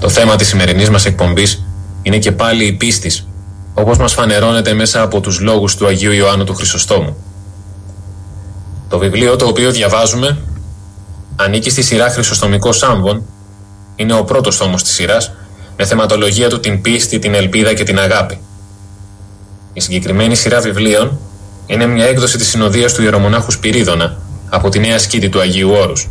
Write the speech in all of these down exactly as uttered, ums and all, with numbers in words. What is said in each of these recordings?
Το θέμα της σημερινής μας εκπομπής είναι και πάλι η πίστη, όπως μας φανερώνεται μέσα από τους λόγους του Αγίου Ιωάννου του Χρυσοστόμου. Το βιβλίο το οποίο διαβάζουμε ανήκει στη σειρά Χρυσοστομικός Άμβων, είναι ο πρώτος τόμος της σειράς, με θεματολογία του την πίστη, την ελπίδα και την αγάπη. Η συγκεκριμένη σειρά βιβλίων είναι μια έκδοση της συνοδείας του ιερομονάχου Σπυρίδωνα από τη Νέα Σκήτη του Αγίου Όρους.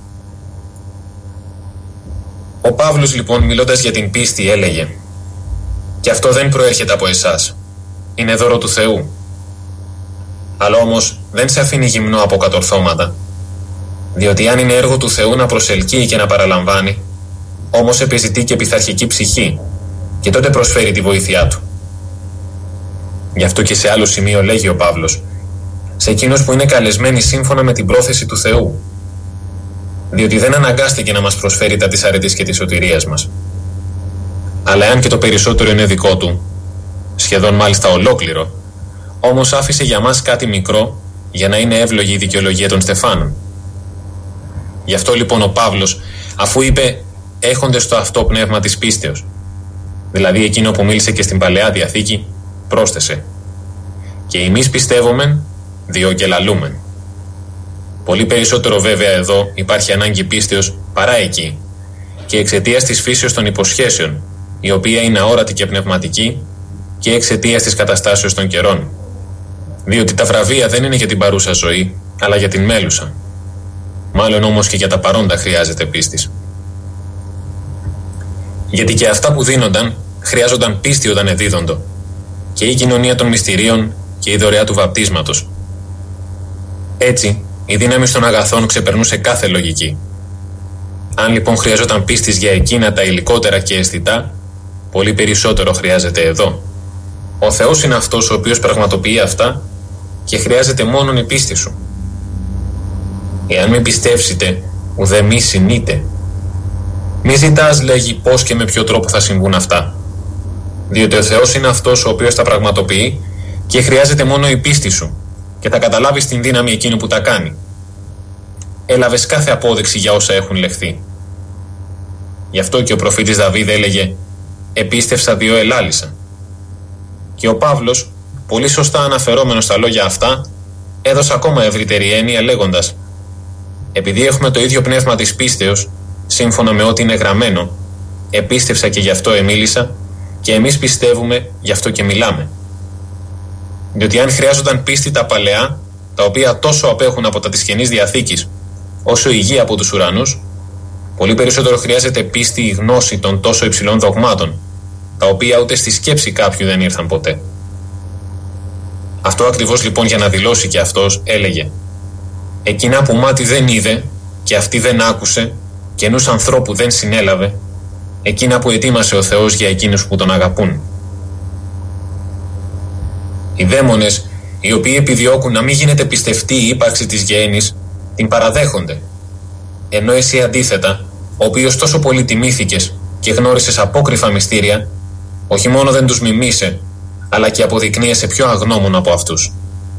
Ο Παύλος λοιπόν, μιλώντας για την πίστη, έλεγε: «Και αυτό δεν προέρχεται από εσάς, είναι δώρο του Θεού. Αλλά όμως δεν σε αφήνει γυμνό από κατορθώματα, διότι αν είναι έργο του Θεού να προσελκύει και να παραλαμβάνει, όμως επιζητεί και πειθαρχική ψυχή, και τότε προσφέρει τη βοήθειά του». Γι' αυτό και σε άλλο σημείο λέγει ο Παύλος: «Σε εκείνος που είναι καλεσμένοι σύμφωνα με την πρόθεση του Θεού, διότι δεν αναγκάστηκε να μας προσφέρει τα της αρετής και της σωτηρίας μας. Αλλά εάν και το περισσότερο είναι δικό του, σχεδόν μάλιστα ολόκληρο, όμως άφησε για μας κάτι μικρό, για να είναι εύλογη η δικαιολογία των Στεφάνων». Γι' αυτό λοιπόν ο Παύλος, αφού είπε «έχοντες το αυτό πνεύμα της πίστεως», δηλαδή εκείνο που μίλησε και στην Παλαιά Διαθήκη, πρόσθεσε «και εμείς πιστεύομεν, διό και λαλούμεν». Πολύ περισσότερο βέβαια εδώ υπάρχει ανάγκη πίστεως παρά εκεί, και εξαιτίας της φύσεως των υποσχέσεων, η οποία είναι αόρατη και πνευματική, και εξαιτίας της καταστάσεως των καιρών. Διότι τα βραβεία δεν είναι για την παρούσα ζωή, αλλά για την μέλουσα. Μάλλον όμως και για τα παρόντα χρειάζεται πίστης. Γιατί και αυτά που δίνονταν χρειάζονταν πίστη όταν εδίδοντο, και η κοινωνία των μυστηρίων και η δωρεά του βαπτίσματος. Έτσι, η δύναμη των αγαθών ξεπερνούσε κάθε λογική. Αν λοιπόν χρειαζόταν πίστης για εκείνα τα υλικότερα και αισθητά, πολύ περισσότερο χρειάζεται εδώ. Ο Θεός είναι αυτός ο οποίος πραγματοποιεί αυτά και χρειάζεται μόνον η πίστη σου. Εάν μη πιστεύσετε, ουδέ μη συνείτε. Μη ζητάς, λέγει, πώς και με ποιο τρόπο θα συμβούν αυτά. Διότι ο Θεός είναι αυτός ο οποίος τα πραγματοποιεί και χρειάζεται μόνο η πίστη σου, και θα καταλάβεις την δύναμη εκείνου που τα κάνει. Έλαβες κάθε απόδειξη για όσα έχουν λεχθεί. Γι' αυτό και ο προφήτης Δαβίδ έλεγε «επίστευσα διό ελάλησα». Και ο Παύλος, πολύ σωστά αναφερόμενος στα λόγια αυτά, έδωσε ακόμα ευρύτερη έννοια λέγοντας «επειδή έχουμε το ίδιο πνεύμα της πίστεως, σύμφωνα με ό,τι είναι γραμμένο, επίστευσα και γι' αυτό εμίλησα, και εμείς πιστεύουμε, γι' αυτό και μιλάμε». Διότι αν χρειάζονταν πίστη τα παλαιά, τα οποία τόσο απέχουν από τα της Καινής Διαθήκης, όσο η γη από τους ουρανούς, πολύ περισσότερο χρειάζεται πίστη η γνώση των τόσο υψηλών δογμάτων, τα οποία ούτε στη σκέψη κάποιου δεν ήρθαν ποτέ. Αυτό ακριβώς λοιπόν για να δηλώσει και αυτός έλεγε «εκείνα που μάτι δεν είδε και αυτή δεν άκουσε και νους ανθρώπου δεν συνέλαβε, εκείνα που ετοίμασε ο Θεός για εκείνους που τον αγαπούν». Οι δαίμονες, οι οποίοι επιδιώκουν να μην γίνεται πιστευτή η ύπαρξη της γέννης, την παραδέχονται. Ενώ εσύ αντίθετα, ο οποίος τόσο πολύ τιμήθηκες και γνώρισες απόκρυφα μυστήρια, όχι μόνο δεν τους μιμήσε, αλλά και αποδεικνύεσαι πιο αγνώμων από αυτούς.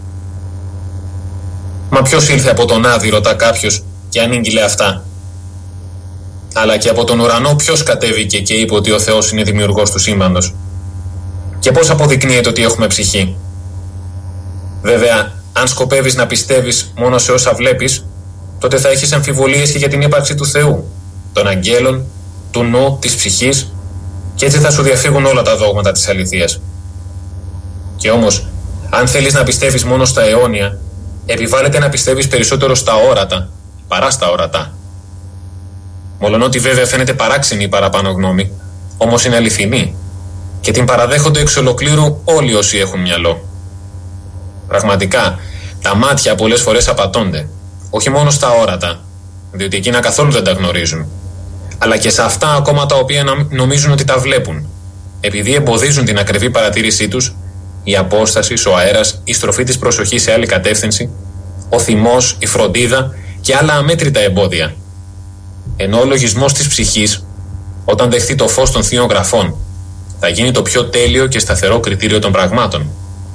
«Μα ποιος ήλθε από τον Άδη», ρωτά κάποιος, και ανήγγειλε αυτά. «Αλλά και από τον ουρανό ποιος κατέβηκε και είπε ότι ο Θεός είναι δημιουργός του σύμπαντος? Και πώς αποδεικνύεται ότι έχουμε ψυχή?» Βέβαια, αν σκοπεύεις να πιστεύεις μόνο σε όσα βλέπεις, τότε θα έχεις αμφιβολίες και για την ύπαρξη του Θεού, των αγγέλων, του νου, της ψυχής, και έτσι θα σου διαφύγουν όλα τα δόγματα της αληθείας. Και όμως, αν θέλεις να πιστεύεις μόνο στα αιώνια, επιβάλλεται να πιστεύεις περισσότερο στα όρατα παρά στα ορατά. Μολονότι βέβαια φαίνεται παράξενη η παραπάνω γνώμη, όμως είναι αληθινή και την παραδέχονται εξ ολοκλήρου όλοι όσοι έχουν μυαλό. Πραγματικά, τα μάτια πολλές φορές απατώνται, όχι μόνο στα όρατα, διότι εκείνα καθόλου δεν τα γνωρίζουν, αλλά και σε αυτά ακόμα τα οποία νομίζουν ότι τα βλέπουν, επειδή εμποδίζουν την ακριβή παρατήρησή τους η απόσταση, ο αέρας, η στροφή της προσοχής σε άλλη κατεύθυνση, ο θυμός, η φροντίδα και άλλα αμέτρητα εμπόδια. Ενώ ο λογισμός της ψυχής, όταν δεχθεί το φως των θείων γραφών, θα γίνει το πιο τέλειο και σταθερό κριτήριο των πραγμάτων.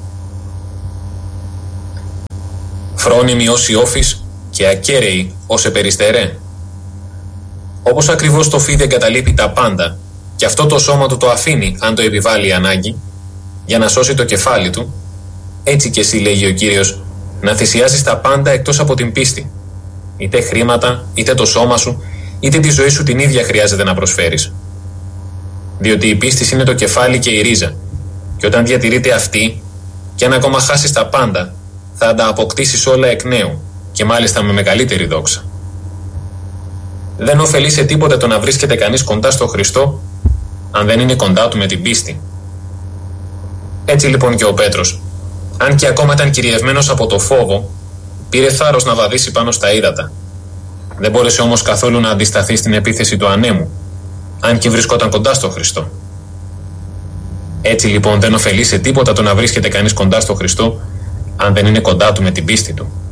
Φρόνιμοι ως οι όφης και ακέραιοι ως επεριστερέ. Όπως ακριβώς το φίδι εγκαταλείπει τα πάντα και αυτό το σώμα του το αφήνει αν το επιβάλλει η ανάγκη, για να σώσει το κεφάλι του, έτσι και εσύ, λέγει ο Κύριος, να θυσιάζεις τα πάντα εκτός από την πίστη. Είτε χρήματα, είτε το σώμα σου, είτε τη ζωή σου την ίδια χρειάζεται να προσφέρεις. Διότι η πίστη είναι το κεφάλι και η ρίζα, και όταν διατηρείται αυτή, και αν ακόμα χάσεις τα πάντα, θα τα αποκτήσεις όλα εκ νέου, και μάλιστα με μεγαλύτερη δόξα. Δεν ωφελεί σε τίποτε το να βρίσκεται κανείς κοντά στο Χριστό, αν δεν είναι κοντά του με την πίστη. Έτσι λοιπόν και ο Πέτρος, αν και ακόμα ήταν κυριευμένος από το φόβο, πήρε θάρρος να βαδίσει πάνω στα ύδατα. Δεν μπόρεσε όμως καθόλου να αντισταθεί στην επίθεση του ανέμου, αν και βρισκόταν κοντά στο Χριστό. Έτσι λοιπόν δεν ωφελεί σε τίποτα το να βρίσκεται κανείς κοντά στο Χριστό, αν δεν είναι κοντά του με την πίστη του.